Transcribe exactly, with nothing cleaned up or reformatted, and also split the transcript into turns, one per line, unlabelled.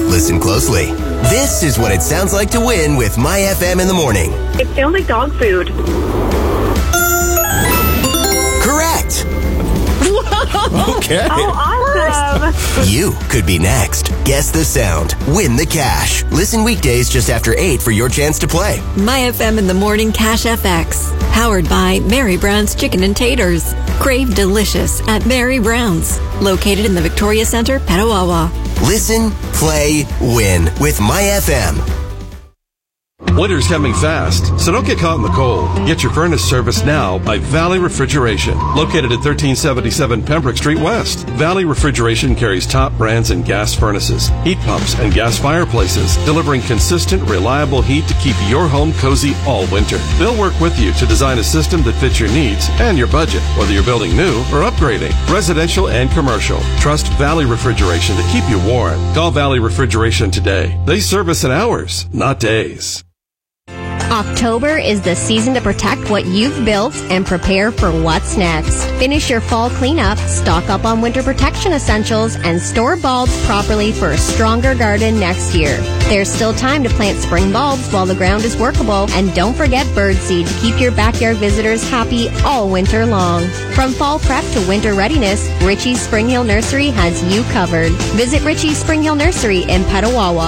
Listen closely. This is what it sounds like to win with My F M in the morning.
It sounds like dog food.
Correct.
Okay.
Oh, awesome.
You could be next. Guess the sound. Win the cash. Listen weekdays just after eight for your chance to play.
My F M in the morning Cash F X. Powered by Mary Brown's Chicken and Taters. Crave delicious at Mary Brown's. Located in the Victoria Center, Petawawa.
Listen, play, win with My F M.
Winter's coming fast, so don't get caught in the cold. Get your furnace serviced now by Valley Refrigeration, located at thirteen seventy-seven Pembroke Street West. Valley Refrigeration carries top brands in gas furnaces, heat pumps, and gas fireplaces, delivering consistent, reliable heat to keep your home cozy all winter. They'll work with you to design a system that fits your needs and your budget, whether you're building new or upgrading, residential and commercial. Trust Valley Refrigeration to keep you warm. Call Valley Refrigeration today. They service in hours, not days.
October is the season to protect what you've built and prepare for what's next. Finish your fall cleanup, stock up on winter protection essentials, and store bulbs properly for a stronger garden next year. There's still time to plant spring bulbs while the ground is workable, and don't forget birdseed to keep your backyard visitors happy all winter long. From fall prep to winter readiness, Ritchie's Spring Hill Nursery has you covered. Visit Ritchie's Spring Hill Nursery in Petawawa.